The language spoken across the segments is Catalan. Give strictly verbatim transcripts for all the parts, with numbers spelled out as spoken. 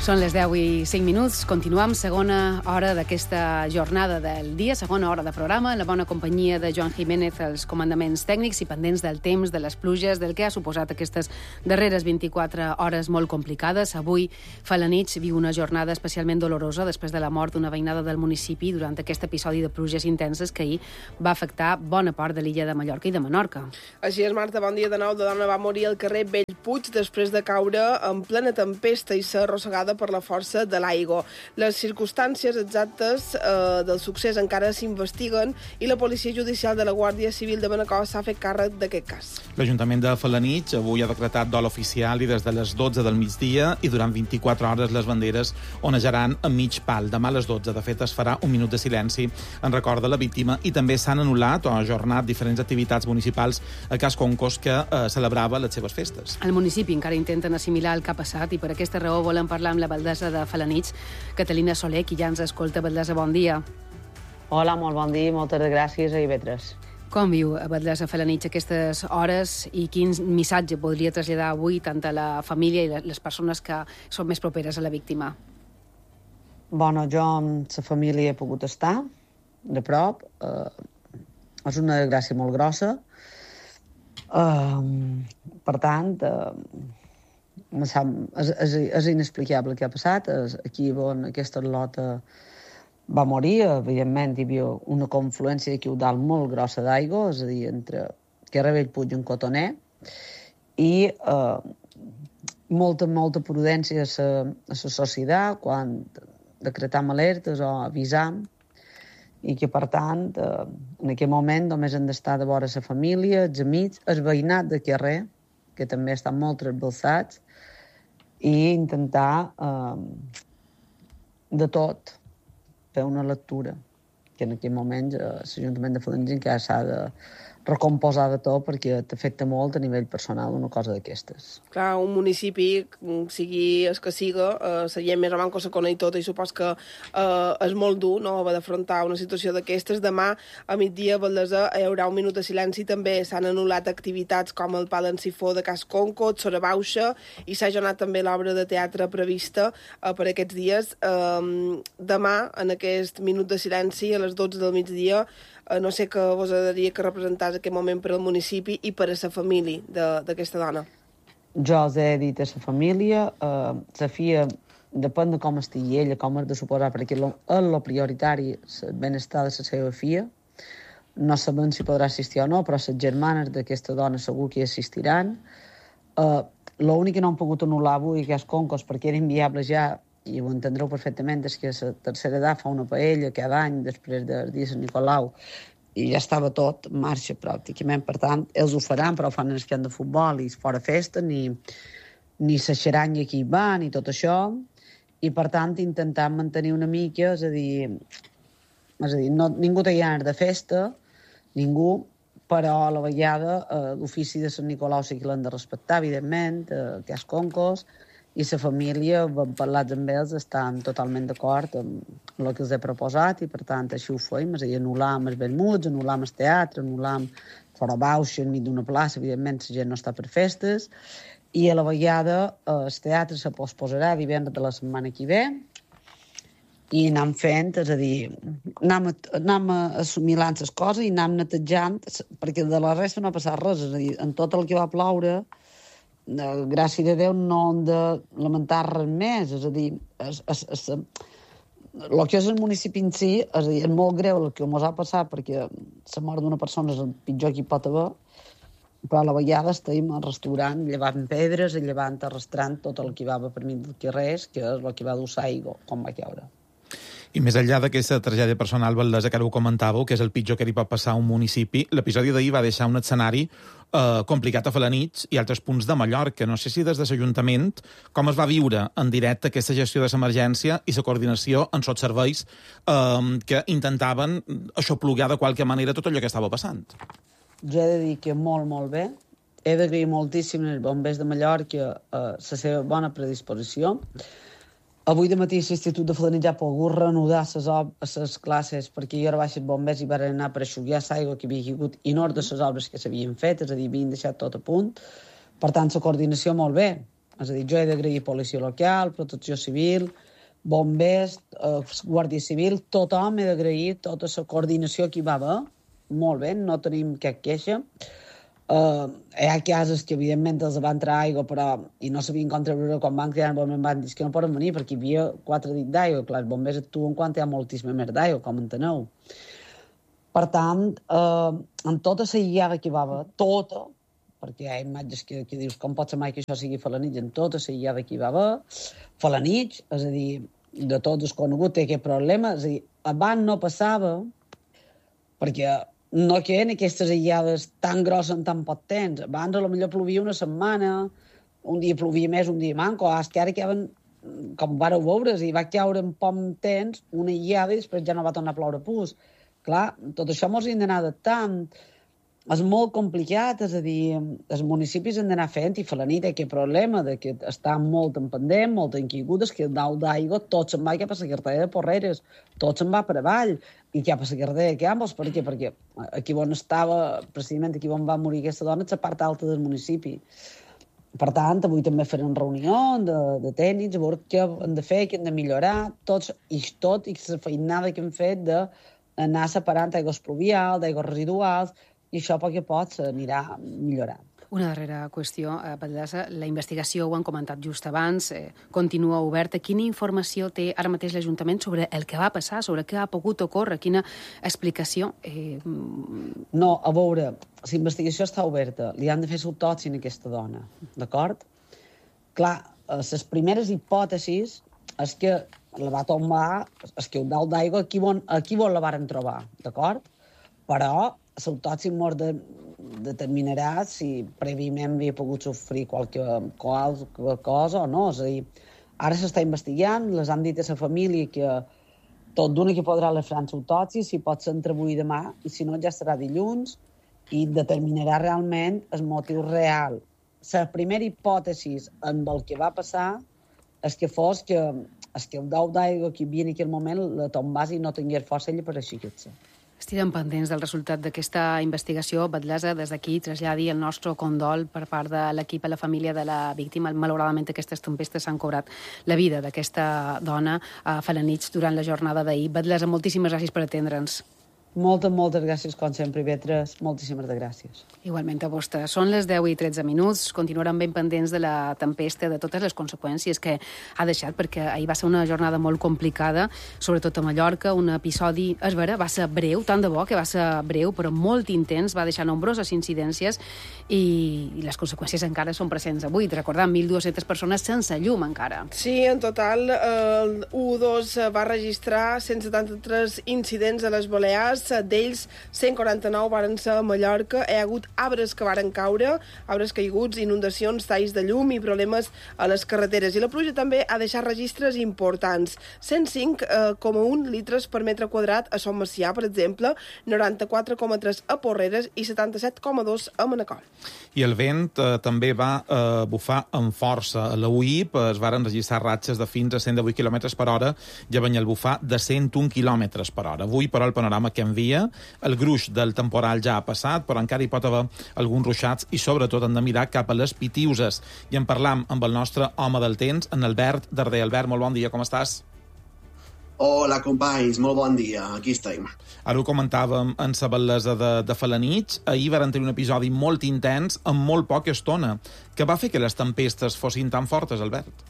Són les deu i cinc minuts. Continuam segona hora d'aquesta jornada del dia, segona hora de programa, en la bona companyia de Joan Jiménez, els comandaments tècnics i pendents del temps, de les pluges, del que ha suposat aquestes darreres vint-i-quatre hores molt complicades. Avui, Felanitx viu una jornada especialment dolorosa després de la mort d'una veïnada del municipi durant aquest episodi de pluges intenses que ahir va afectar bona part de l'illa de Mallorca i de Menorca. Així és, Marta, bon dia de nou. La dona va morir al carrer Bellpuig després de caure en plena tempesta i ser arrossegada per la força de l'aigua. Les circumstàncies exactes eh, del succés encara s'investiguen i la Policia Judicial de la Guàrdia Civil de Manacor s'ha fet càrrec d'aquest cas. L'Ajuntament de Felanitx avui ha decretat dol oficial i des de les dotze del migdia i durant vint-i-quatre hores les banderes onejaran a mig pal. Demà a les dotze, de fet, es farà un minut de silenci en record de la víctima i també s'han anul·lat o ajornat diferents activitats municipals a Cas Concos que eh, celebrava les seves festes. Al municipi encara intenten assimilar el que ha passat i per aquesta raó volen parlar amb la batllessa de Felanitx, Catalina Soler, qui ja ens escolta. Batllessa, bon dia. Hola, molt bon dia, moltes gràcies a I V tres. Com viu batllessa Felanitx aquestes hores i quin missatge podria traslladar avui tant a la família i les persones que són més properes a la víctima? Bueno, jo amb la família he pogut estar de prop. Eh, és una desgràcia molt grossa. Eh, per tant, eh, és, és, és inexplicable el que ha passat. És aquí on aquesta lota va morir, evidentment hi havia una confluència aquí dalt molt grossa d'aigua, és a dir, entre carrer Bellpuig i en Cotoner, i eh, molta, molta prudència a la societat quan decretam alertes o avisam, i que, per tant, eh, en aquest moment només han d'estar de vora la família, els amics, el veïnat de carrer, que també estan molt trasbalsats, i intentar eh, de tot fer una lectura, que en aquest moment eh, l'Ajuntament de Felanitx encara s'ha de recomposar de tot perquè t'afecta molt a nivell personal una cosa d'aquestes. Clar, un municipi, sigui el que siga, eh, la gent més o menys se coneix tot i supos que eh, és molt dur, no?, haver d'afrontar una situació d'aquestes. Demà, a migdia, Batllessa, hi haurà un minut de silenci. També s'han anul·lat activitats com el Pal en Sifó de Cas Concos, Sora Bauxa, i s'ha ajornat també l'obra de teatre prevista eh, per aquests dies. Eh, demà, en aquest minut de silenci, a les dotze del migdia, eh, no sé què vos agradaria que representàs aquest moment per al municipi i per a la família d'aquesta dona. Jo els he dit a la família, eh, la filla, depèn de com estigui ella, com has de suposar, perquè és el prioritari, el benestar de la seva filla. No sabem si podrà assistir o no, però les germanes d'aquesta dona segur que hi assistiran. Eh, L'únic que no han pogut anul·lar avui aquests concos, perquè era inviable ja, i ho entendreu perfectament, és que la tercera edat fa una paella cada any després del dia de Sant Nicolau, i ja estava tot en marxa pràcticament. Per tant, ells ho faran, però ho fan en el camp de futbol i fora festa, ni, ni la xaranya que hi va, ni tot això, i per tant intentar mantenir una mica, és a dir, és a dir no, ningú té ganes de festa, ningú, però a la vegada eh, l'ofici de Sant Nicolau sí que l'han de respectar, evidentment, eh, que és concos, i la família, parlat amb ells, estan totalment d'acord amb el que els he proposat i, per tant, així ho fem. És a dir, anul·lam els Bellmuts, anul·lam el teatre, anul·lam Fora Bauxa, enmig d'una plaça, evidentment, la gent no està per festes, i a la vegada el teatre se posposarà divendres de la setmana que ve i anem fent, és a dir, anem, anem assimilant les coses i anem netejant, perquè de la resta no ha passat res, és a dir, en tot el que va ploure, gràcies a Déu no hem de lamentar res més, és a dir, es, es, es, el que és el municipi en si, és a dir, és molt greu el que ens ha passat, perquè la mort d'una persona és el pitjor que hi pot haver, però a la vegada estem al restaurant llevant pedres i llevant arrastrant tot el que va per mig del carrer, que és el que va dur l'aigua, com va caure. I més enllà d'aquesta tragèdia personal, Batllessa, que ara ho comentàveu, que és el pitjor que li pot passar a un municipi, l'episodi d'ahir va deixar un escenari eh, complicat a Felanitx i altres punts de Mallorca. No sé si des de l'Ajuntament com es va viure en directe aquesta gestió de l'emergència i la coordinació en els serveis eh, que intentaven aixoplugar de qualque manera tot allò que estava passant. Jo he de dir que molt, molt bé. He d'agrair moltíssim als bombers de Mallorca eh, la seva bona predisposició. Avui de matí l'Institut de Felanitx ja ha pogut reanudar les classes perquè jo ara baix els bombers i van anar per aixugar l'aigua que havia caigut i no de les obres que s'havien fet, és a dir, havien deixat tot a punt. Per tant, la coordinació molt bé. És a dir, jo he d'agrair policia local, protecció civil, bombers, eh, guàrdia civil, tothom he d'agrair tota la coordinació que hi va haver. Molt bé, no tenim cap queixa. Uh, hi ha cases que, evidentment, els va entrar aigua, però i no sabien com treure quan van crear, normalment van dir que no poden venir perquè hi havia quatre dits d'aigua. Clar, els bombers actuen quan hi ha moltíssima més d'aigua, com enteneu. Per tant, uh, en tota la guiada que hi va haver, tota, perquè hi ha imatges que, que dius com pot ser mai que això sigui Felanitx, en tota la guiada que hi va haver, Felanitx, és a dir, de tots els coneguts té aquest problema, és a dir, abans no passava, perquè no queden aquestes aïllades tan grosses en tan poc temps. Abans potser plovia una setmana, un dia plovia més, un dia manco, és que ara quedaven, com vareu veure, i va caure en poc temps una aïllada i després ja no va tornar a ploure pus. Clar, tot això mos hem d'anar adaptant. És molt complicat, és a dir, els municipis han d'anar fent, i Felanitx té aquest problema de que està molt en pendent, molt en caigudes, que el dalt d'aigua tot se'n va cap a la carretera de Porreres, tot se'n va per avall, i cap a la carretera de Campos. Per què? Perquè aquí on estava, precisament aquí on va morir aquesta dona, és la part alta del municipi. Per tant, avui també farem reunió de, de tècnics, a veure què hem de fer, què hem de millorar, tots, i tot, i la feinada que hem fet d'anar separant aigües pluvials, d'aigües residuals, i això a poc a poc s'anirà millorant. Una darrera qüestió, eh, Batllessa. La investigació, ho han comentat just abans, eh, continua oberta. Quina informació té ara mateix l'Ajuntament sobre el que va passar, sobre què ha pogut ocórrer? Quina explicació? Eh... No, a veure, la investigació està oberta. Li han de fer l'autòpsia a aquesta dona, d'acord? Clar, les primeres hipòtesis és que la va tombar, és que un dalt d'aigua, aquí on, aquí on la varen trobar, d'acord? Però l'autòpsia mos de, determinarà si prèviament havia pogut sofrir qualque, qualque cosa o no. És a dir, ara s'està investigant, les han dit a la família que tot d'una que podrà la fer l'autòpsia, si pot ser entre avui i demà, i si no ja serà dilluns, i determinarà realment el motiu real. La primera hipòtesi amb el que va passar és que fos que, és que el dau d'aigua que hi havia en aquell moment la tombàs i no tingués força ella per aixecar-se. Estirem pendents del resultat d'aquesta investigació. Batllessa, des d'aquí traslladi el nostre condol per part de l'equip a la família de la víctima. Malauradament, aquestes tempestes s'han cobrat la vida d'aquesta dona a Felanitx durant la jornada d'ahir. Batllessa, moltíssimes gràcies per atendre'ns. Moltes, moltes gràcies, com sempre, Beatriz. Moltíssimes de gràcies. Igualment a vostè. Són les deu i tretze minuts. Continuarem ben pendents de la tempesta, de totes les conseqüències que ha deixat, perquè ahir va ser una jornada molt complicada, sobretot a Mallorca, un episodi, és vera, va ser breu, tant de bo que va ser breu, però molt intens, va deixar nombroses incidències i, i les conseqüències encara són presents avui. Recordant, mil dues-centes persones sense llum encara. Sí, en total, el U dos va registrar cent setanta-tres incidents a les Balears, d'ells cent quaranta-nou varen ser a Mallorca. Hi ha hagut arbres que varen caure, arbres caiguts, inundacions, talls de llum i problemes a les carreteres. I la pluja també ha deixat registres importants. cent cinc coma un litres per metre quadrat a Son Macià, per exemple, noranta-quatre coma tres a Porreres i setanta-set coma dos a Manacor. I el vent eh, també va eh, bufar amb força. A la U I P es varen registrar ratxes de fins a cent divuit quilòmetres per hora i a Banyalbufar de cent un quilòmetres per hora. Avui, però, el panorama que envia, el gruix del temporal ja ha passat, però encara hi pot haver alguns ruixats i, sobretot, hem de mirar cap a les Pitiuses. I en parlam amb el nostre home del temps, en Albert Darder. Albert, molt bon dia, com estàs? Hola, companys, molt bon dia, aquí estem. Ara ho comentàvem en la bellesa de, de Felanitx. Ahir van tenir un episodi molt intens en molt poca estona. Què va fer que les tempestes fossin tan fortes, Albert?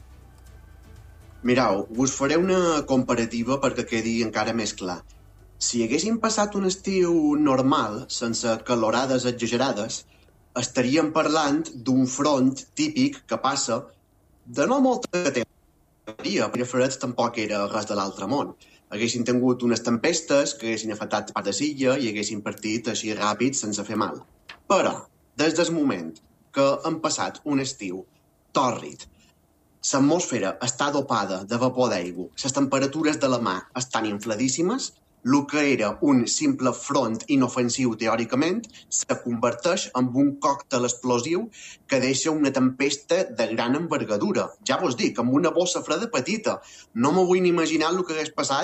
Mireu, us faré una comparativa perquè quedi encara més clar. Si haguéssim passat un estiu normal, sense calorades exagerades, estaríem parlant d'un front típic que passa de no molta temps. Perquè Freds tampoc era res de l'altre món. Haguessin tingut unes tempestes que haguessin afectat part de l'illa i haguessin partit així ràpid sense fer mal. Però, des del moment que hem passat un estiu tòrrid, l'atmosfera està dopada de vapor d'aigua, les temperatures de la mar estan infladíssimes, el que era un simple front inofensiu teòricament se converteix en un còctel explosiu que deixa una tempesta de gran envergadura. Ja vos dic, amb una bossa freda petita. No m'ho vull ni imaginar el que hagués passat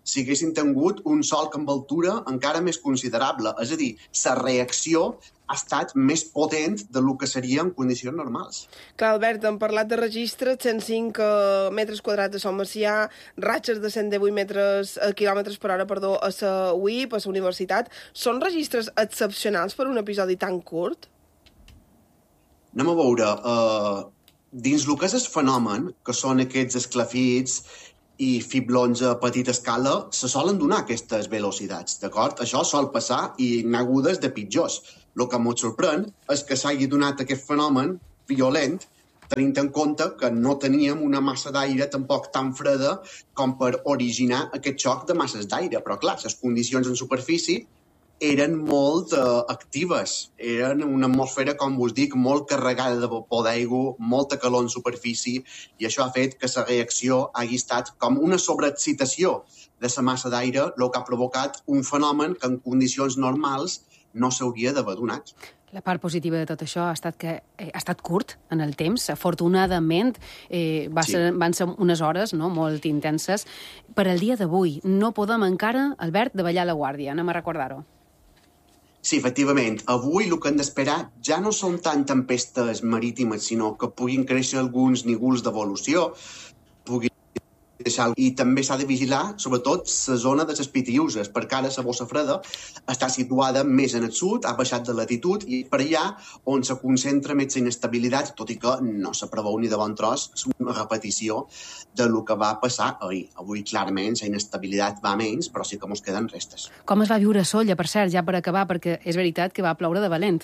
si haguessin tingut un solc amb altura encara més considerable. És a dir, la reacció ha estat més potent de lo que seria en condicions normals. Clar, Albert, hem parlat de registres, cent cinc metres quadrats de sol macià, ratxes de cent divuit metres, eh, quilòmetres per hora, perdó, a la U I P, a la universitat. Són registres excepcionals per un episodi tan curt? Anem a veure, uh, dins el que és el fenomen, que són aquests esclafits i fiblons a petita escala, se solen donar aquestes velocitats, d'acord? Això sol passar i n'hi ha hagudes de pitjors. El que ens sorprèn és que s'hagi donat aquest fenomen violent tenint en compte que no teníem una massa d'aire tampoc tan freda com per originar aquest xoc de masses d'aire. Però, clar, les condicions en superfície eren molt uh, actives. Eren una atmosfera, com us dic, molt carregada de vapor d'aigua, molta calor en superfície, i això ha fet que la reacció hagi estat com una sobreexcitació de la massa d'aire, el que ha provocat un fenomen que en condicions normals no s'hauria d'haver donat. La part positiva de tot això ha estat que eh, ha estat curt en el temps. Afortunadament, eh, va Sí. ser, van ser unes hores no, molt intenses. Per al dia d'avui no podem encara, Albert, davallar la guàrdia. Anem a recordar-ho. Sí, efectivament. Avui el que hem d'esperar ja no són tant tempestes marítimes, sinó que puguin créixer alguns nígols d'evolució, puguin deixar... I també s'ha de vigilar, sobretot, la zona de les Pitiüses, perquè ara la bossa freda està situada més en el sud, ha baixat de latitud, i per allà on se concentra més la inestabilitat, tot i que no se preveu ni de bon tros una repetició de lo que va passar ahir. Avui, clarament, la inestabilitat va menys, però sí que mos queden restes. Com es va viure a Sóller, per cert, ja per acabar, perquè és veritat que va ploure de valent.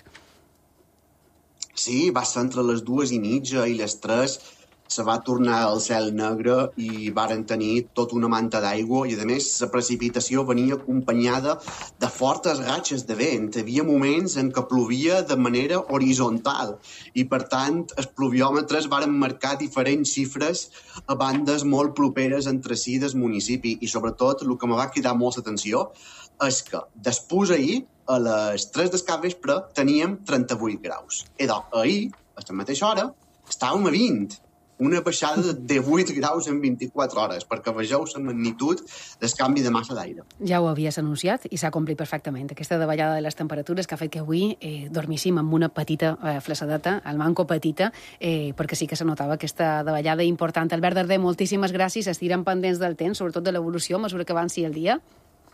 Sí, va ser entre les dues i mitja i les tres, se va tornar al cel negre i varen tenir tota una manta d'aigua i, a més, la precipitació venia acompanyada de fortes ratxes de vent. Hi havia moments en què plovia de manera horitzontal i, per tant, els pluviòmetres varen marcar diferents xifres a bandes molt properes entre si del municipi i, sobretot, el que me va cridar molt l'atenció és que després ahir, a les tres del capvespre, teníem trenta-vuit graus. I doncs, ahir, a la mateixa hora, estàvem a vint. Una baixada de divuit graus en vint-i-quatre hores, perquè vegeu la magnitud del canvi de massa d'aire. Ja ho havies anunciat i s'ha complit perfectament. Aquesta davallada de les temperatures que ha fet que avui eh, dormíssim amb una petita eh, flaçadeta, al manco petita, eh, perquè sí que se notava aquesta davallada important. Albert Darder, moltíssimes gràcies. Estirem pendents del temps, sobretot de l'evolució, a mesura que avanci el dia.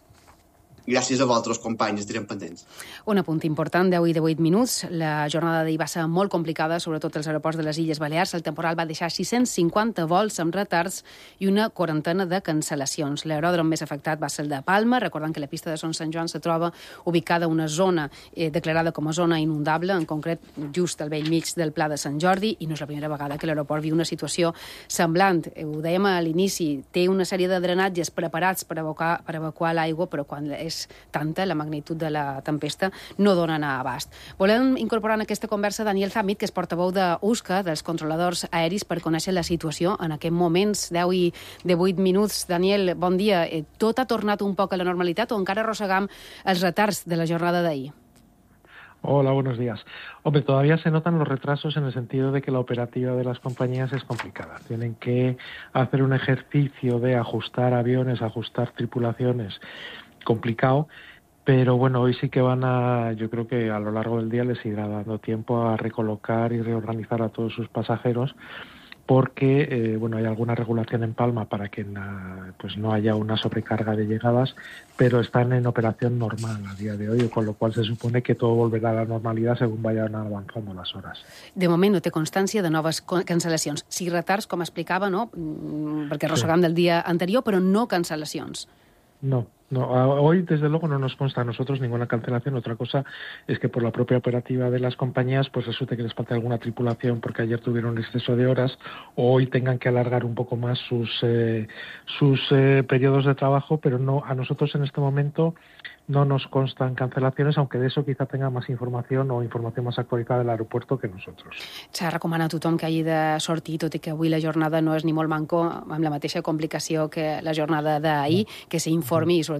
Gràcies a vosaltres, companys, estarem pendents. Un apunt important, deu i divuit minuts. La jornada d'ahir va ser molt complicada, sobretot als aeroports de les Illes Balears. El temporal va deixar sis-cents cinquanta vols amb retards i una quarantena de cancel·lacions. L'aeròdrom més afectat va ser el de Palma, recordant que la pista de Son Sant Joan se troba ubicada a una zona eh, declarada com a zona inundable, en concret just al vell mig del Pla de Sant Jordi, i no és la primera vegada que l'aeroport viu una situació semblant. Eh, ho dèiem a l'inici, té una sèrie de drenatges preparats per evacuar, per evacuar l'aigua, però quan és tanta la magnitud de la tempesta, no donen a abast. Volem incorporar en aquesta conversa Daniel Zamit, que és portaveu d'U S C A, dels controladors aeris, per conèixer la situació en aquests moments, deu i divuit minuts. Daniel, bon dia. Tot ha tornat un poc a la normalitat o encara arrossegam els retards de la jornada d'ahir? Hola, buenos días. Hombre, todavía se notan los retrasos en el sentido de que la operativa de las compañías es complicada. Tienen que hacer un ejercicio de ajustar aviones, ajustar tripulaciones complicado, pero bueno, hoy sí que van a, yo creo que a lo largo del día les irá dando tiempo a recolocar y reorganizar a todos sus pasajeros, porque eh, bueno, hay alguna regulación en Palma para que na, pues no haya una sobrecarga de llegadas, pero están en operación normal a día de hoy, con lo cual se supone que todo volverá a la normalidad según vayan avanzando las horas. De moment no té constància de noves cancel·lacions. Sí retards, com explicava, no? Perquè arrossegam sí. del dia anterior, però no cancel·lacions. No, no, hoy desde luego no nos consta a nosotros ninguna cancelación. Otra cosa es que por la propia operativa de las compañías pues resulte que les falta alguna tripulación porque ayer tuvieron exceso de horas o hoy tengan que alargar un poco más sus eh, sus eh, periodos de trabajo, pero no, a nosotros en este momento no nos constan cancelaciones, aunque de eso quizá tenga más información o información más actualizada del aeropuerto que nosotros. S'ha recomanat a tothom que hagi de sortir, tot i que avui la jornada no és ni molt manco, amb la mateixa complicació que la jornada d'ahir, que s'informi i sobretot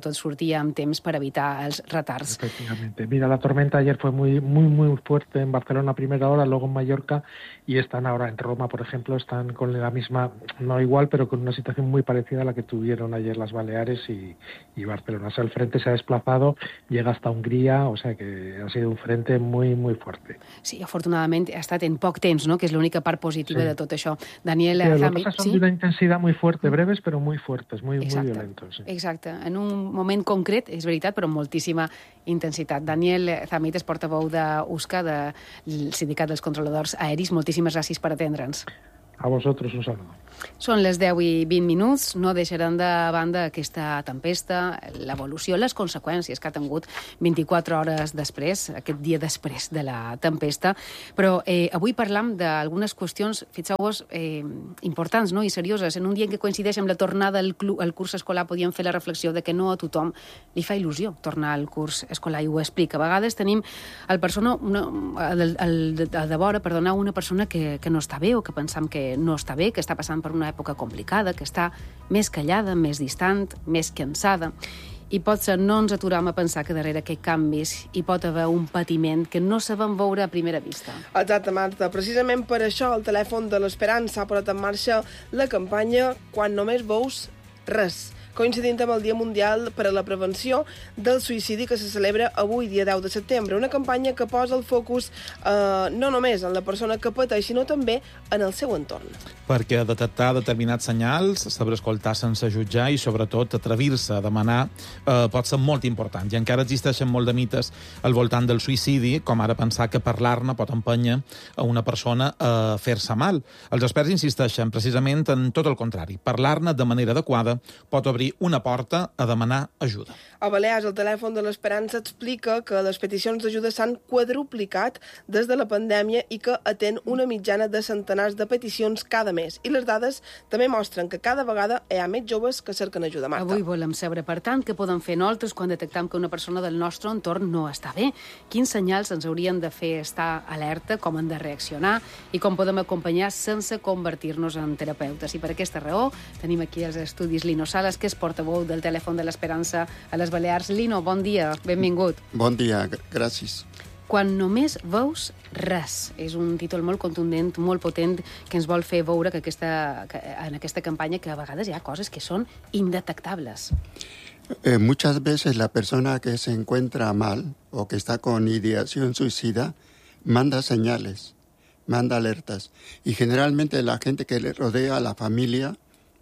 sobretot sortir amb temps per evitar els retards. Efectivamente. Mira, la tormenta ayer fue muy, muy, muy fuerte en Barcelona a primera hora, luego en Mallorca, y están ahora en Roma, por ejemplo, están con la misma, no igual, pero con una situación muy parecida a la que tuvieron ayer las Baleares y, y Barcelona. O sea, el frente se ha desplazado, llega hasta Hungría, o sea que ha sido un frente muy, muy fuerte. Sí, afortunadament ha estat en poc temps, no?, que és l'única part positiva sí. de tot això. Daniel sí, Zami... Los son ¿sí? de una intensidad muy fuerte, breves, pero muy fuertes, muy, exacte, muy violentos. Sí. Exacte, en un moment concret, és veritat, però amb moltíssima intensitat. Daniel Zamit és portaveu d'U S C A, del Sindicat dels Controladors Aeris. Moltíssimes gràcies per atendre'ns. A vosotros un saludo. Són les deu i vint minuts, no deixarem de banda aquesta tempesta, l'evolució, les conseqüències que ha tingut vint-i-quatre hores després, aquest dia després de la tempesta, però eh, avui parlam d'algunes qüestions, fixeu-vos, eh, importants, no?, i serioses. En un dia en què coincideix amb la tornada al, al curs escolar podíem fer la reflexió de que no a tothom li fa il·lusió tornar al curs escolar, i ho explica. A vegades tenim el persona, una, el, el, el, de vora, perdoneu, una persona que, que no està bé o que pensam que no està bé, que està passant per una època complicada, que està més callada, més distant, més cansada. I potser no ens aturam a pensar que darrere aquests canvis hi pot haver un patiment que no sabem veure a primera vista. Exacte, Marta. Precisament per això el telèfon de l'Esperança ha posat en marxa la campanya Quan només veus res, coincidint amb el Dia Mundial per a la Prevenció del Suïcidi que se celebra avui, dia deu de setembre. Una campanya que posa el focus eh, no només en la persona que pateix, sinó també en el seu entorn. Perquè detectar determinats senyals, saber escoltar sense jutjar i, sobretot, atrevir-se a demanar eh, pot ser molt important. I encara existeixen molt de mites al voltant del suïcidi, com ara pensar que parlar-ne pot empènyer a una persona a fer-se mal. Els experts insisteixen precisament en tot el contrari. Parlar-ne de manera adequada pot obrir una porta a demanar ajuda. A Balears, el telèfon de l'Esperança explica que les peticions d'ajuda s'han quadruplicat des de la pandèmia i que atén una mitjana de centenars de peticions cada mes. I les dades també mostren que cada vegada hi ha més joves que cerquen ajuda, Marta. Avui volem saber, per tant, què podem fer nosaltres quan detectam que una persona del nostre entorn no està bé, quins senyals ens haurien de fer estar alerta, com hem de reaccionar i com podem acompanyar sense convertir-nos en terapeutes. I per aquesta raó tenim aquí als estudis Lino Sales, que és portaveu del telèfon de l'Esperança a les Balears. Lino, bon dia, benvingut. Bon dia, gràcies. Quan només veus res. És un títol molt contundent, molt potent, que ens vol fer veure que, aquesta, que en aquesta campanya que a vegades hi ha coses que són indetectables. Eh, muchas veces la persona que se encuentra mal o que está con ideación suicida manda señales, manda alertas. Y generalmente la gente que le rodea a la familia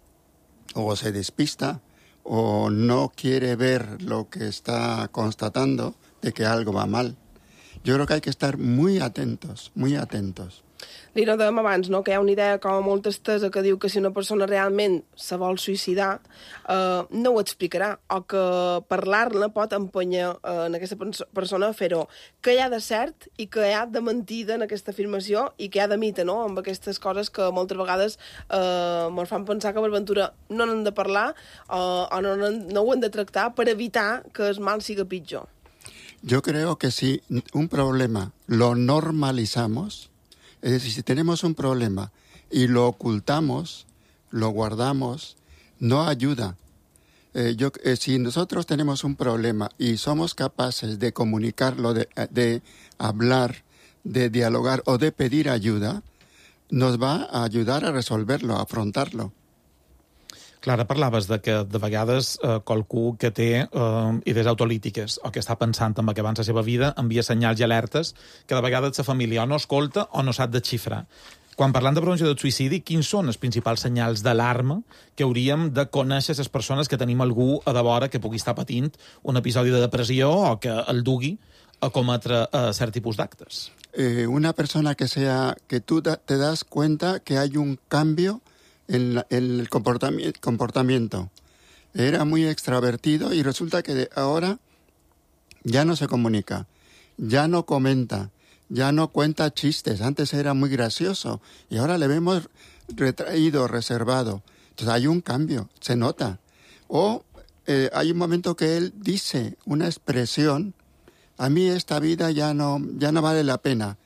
o se despista o no quiere ver lo que está constatando de que algo va mal. Yo creo que hay que estar muy atentos, muy atentos. Li dèiem abans, no?, que hi ha una idea com a molt estesa que diu que si una persona realment se vol suïcidar, eh, no ho explicarà, o que parlar-ne pot empènyer eh, en aquesta persona a fer-ho. Que hi ha de cert i que hi ha de mentida en aquesta afirmació i que hi ha de mite, no?, amb aquestes coses que moltes vegades eh, ens fan pensar que per ventura no n'hem de parlar eh, o no, no ho hem de tractar per evitar que el mal siga pitjor. Yo creo que si un problema lo normalizamos, es decir, si tenemos un problema y lo ocultamos, lo guardamos, no ayuda. Eh, yo, eh, si nosotros tenemos un problema y somos capaces de comunicarlo, de, de hablar, de dialogar o de pedir ayuda, nos va a ayudar a resolverlo, a afrontarlo. Clara, parlaves de que de vegades eh, qualcú que té eh, idees autolítiques o que està pensant en el que avança la seva vida envia senyals i alertes que de vegades la família o no escolta o no sap desxifrar. Quan parlant de prevenció del suïcidi, quins són els principals senyals d'alarma que hauríem de conèixer les persones que tenim algú a de vora que pugui estar patint un episodi de depressió o que el dugui a cometre eh, cert tipus d'actes? Eh, una persona que sea que tú da, te das cuenta que hay un cambio en, la, en el comportamiento, comportamiento. Era muy extravertido y resulta que de ahora ya no se comunica, ya no comenta, ya no cuenta chistes. Antes era muy gracioso y ahora le vemos retraído, reservado. Entonces hay un cambio, se nota. O eh, hay un momento que él dice una expresión: a mí esta vida ya no, ya no vale la pena.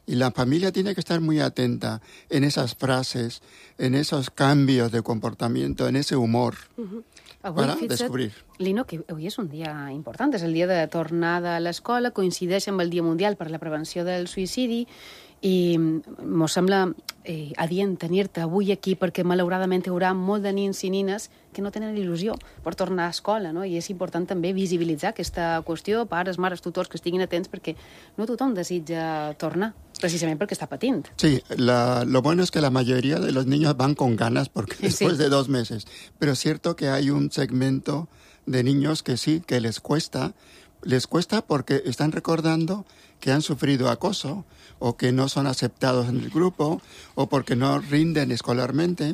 Y la familia tiene que estar muy atenta en esas frases, en esos cambios de comportamiento, en ese humor, Uh-huh. para fixa't, descobrir. Lino, que avui és un dia important, és el dia de tornada a l'escola, coincideix amb el Dia Mundial per la Prevenció del Suïcidi, i mos sembla eh, adient tenir-te avui aquí perquè malauradament hi haurà molt de nins i nines que no tenen il·lusió per tornar a escola, no? I és important també visibilitzar aquesta qüestió, pares, mares, tutors, que estiguin atents, perquè no tothom desitja tornar, precisament perquè està patint. Sí, la, lo bueno es que la mayoría de los niños van con ganas porque después Sí. de dos meses. Pero es cierto que hay un segmento de niños que sí, que les cuesta. Les cuesta porque están recordando que han sufrido acoso o que no son aceptados en el grupo o porque no rinden escolarmente.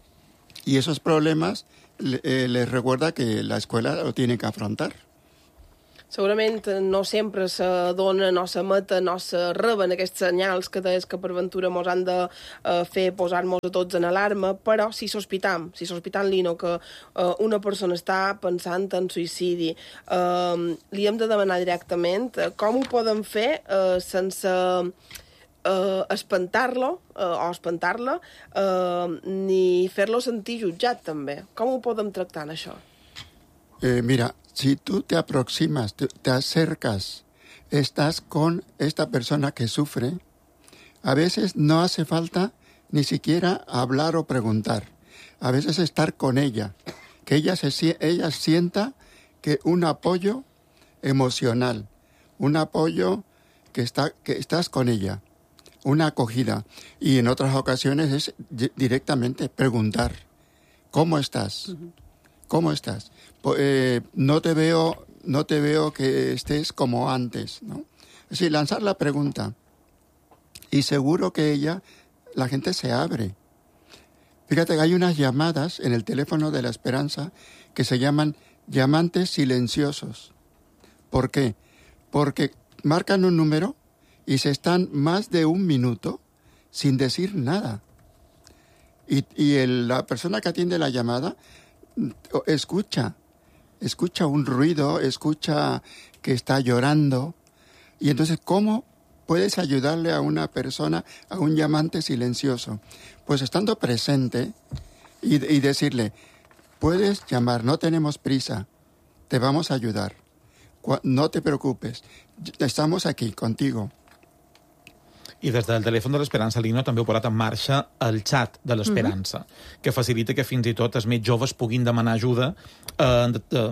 Y esos problemas eh, les recuerda que la escuela lo tiene que afrontar. Segurament no sempre se donen o s'emeten o se reben aquests senyals que deies que per ventura mos han de eh, fer posar-nos a tots en alarma, però si sospitam, si sospitam, Lino, que eh, una persona està pensant en suïcidi, eh, li hem de demanar directament eh, com ho podem fer eh, sense eh, espantar-lo eh, o espantar-la, eh, ni fer-lo sentir jutjat, també. Com ho podem tractar, en això? Eh, mira, si tú te aproximas, te, te acercas, estás con esta persona que sufre, a veces no hace falta ni siquiera hablar o preguntar. A veces estar con ella, que ella, se, ella sienta que un apoyo emocional, un apoyo que, está, que estás con ella, una acogida. Y en otras ocasiones es directamente preguntar, ¿cómo estás? Uh-huh. ¿Cómo estás? Eh, no te veo, no te veo que estés como antes, ¿no? Es decir, lanzar la pregunta. Y seguro que ella, la gente se abre. Fíjate que hay unas llamadas en el teléfono de la Esperanza que se llaman llamantes silenciosos. ¿Por qué? Porque marcan un número y se están más de un minuto sin decir nada. Y, y el, la persona que atiende la llamada escucha, escucha un ruido, escucha que está llorando. Y entonces, ¿cómo puedes ayudarle a una persona, a un llamante silencioso? Pues estando presente y, y decirle, puedes llamar, no tenemos prisa, te vamos a ayudar, no te preocupes, estamos aquí contigo. I des del telèfon de l'Esperança, Lino, també heu posat en marxa el xat de l'Esperança, mm-hmm. que facilita que fins i tot els més joves puguin demanar ajuda eh, eh,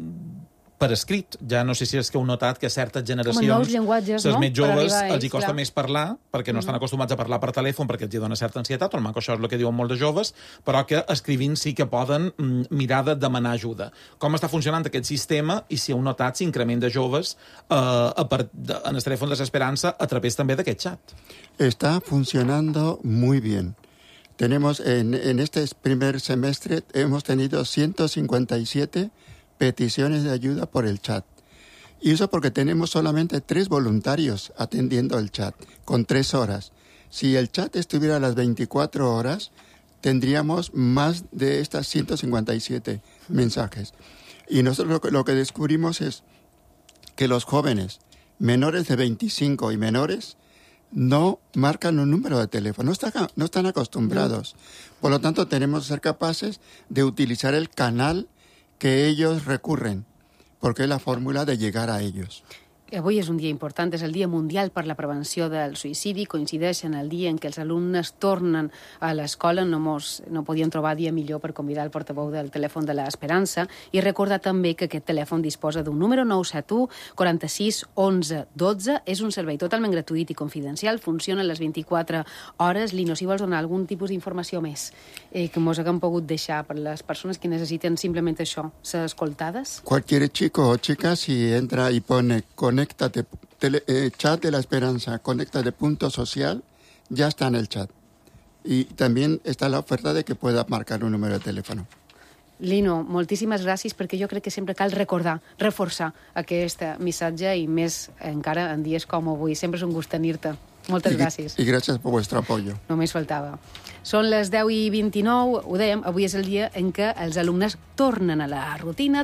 per escrit. Ja no sé si és que heu notat que a certes generacions... Com nous llenguatges, no? Els més joves ells, els hi costa clar. més parlar, perquè no estan acostumats a parlar per telèfon, perquè els hi dona certa ansietat, o almenys això és el que diuen molts de joves, però que escrivint sí que poden mm, mirar de demanar ajuda. Com està funcionant aquest sistema i si heu notat l'increment de joves eh, a part de, en el telèfon de l'Esperança a través també d'aquest xat? Está funcionando muy bien. Tenemos en, en este primer semestre hemos tenido ciento cincuenta y siete peticiones de ayuda por el chat. Y eso porque tenemos solamente tres voluntarios atendiendo el chat, con tres horas. Si el chat estuviera a las veinticuatro horas, tendríamos más de estas ciento cincuenta y siete mensajes. Y nosotros lo que, lo que descubrimos es que los jóvenes menores de veinticinco y menores no marcan un número de teléfono, no están, no están acostumbrados. Por lo tanto, tenemos que ser capaces de utilizar el canal que ellos recurren, porque es la fórmula de llegar a ellos. Avui és un dia important, és el Dia Mundial per la Prevenció del Suïcidi, coincideix en el dia en què els alumnes tornen a l'escola, no, mos, no podien trobar dia millor per convidar el portaveu del telèfon de l'Esperança, i recordar també que aquest telèfon disposa d'un número nou set u, quaranta-sis, onze, dotze, és un servei totalment gratuït i confidencial, funciona a les vint-i-quatre hores. Lino, si vols donar algun tipus d'informació més eh, que mos haguem pogut deixar per les persones que necessiten simplement això, ser escoltades? Cualquier chico o chica, si entra y pone conéctate, tele, eh, chat de la Esperanza, conéctate punto social, ya está en el chat. Y también está la oferta de que pueda marcar un número de teléfono. Lino, moltíssimes gràcies, perquè jo crec que sempre cal recordar, reforçar aquest missatge i més encara en dies com avui. Sempre és un gust tenir-te. Moltes y, gràcies. Y gracias por vuestro apoyo. Només faltava. Són les deu i vint-i-nou, ho dèiem, avui és el dia en què els alumnes tornen a la rutina,